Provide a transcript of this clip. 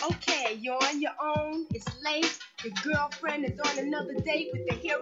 Okay, you're on your own. It's late. Your girlfriend is on another date with the hero